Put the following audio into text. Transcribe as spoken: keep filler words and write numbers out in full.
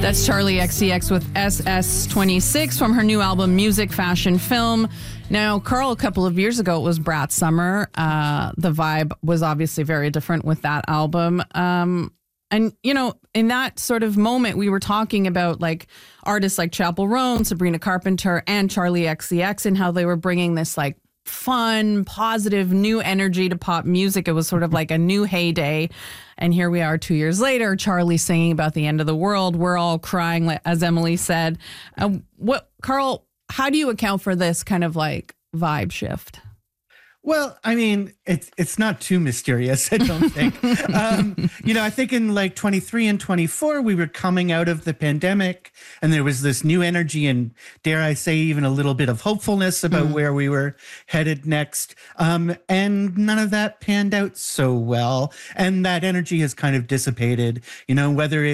That's Charlie X C X with S S twenty-six from her new album, Music, Fashion, Film. Now, Carl, a couple of years ago, it was Brat Summer. Uh, the vibe was obviously very different with that album. Um, and, you know, in that sort of moment, we were talking about like artists like Chappell Roan, Sabrina Carpenter, and Charlie X C X, and how they were bringing this like fun, positive, new energy to pop music. It was sort of like a new heyday. And here we are two years later, Charlie singing about the end of the world. We're all crying, like- as Emily said. Uh, what, Carl, how do you account for this kind of like vibe shift? Well, I mean, it's it's not too mysterious, I don't think. um, you know, I think in like twenty-three and twenty-four, we were coming out of the pandemic, and there was this new energy and, dare I say, even a little bit of hopefulness about mm. where we were headed next. Um, and none of that panned out so well. And that energy has kind of dissipated, you know, whether it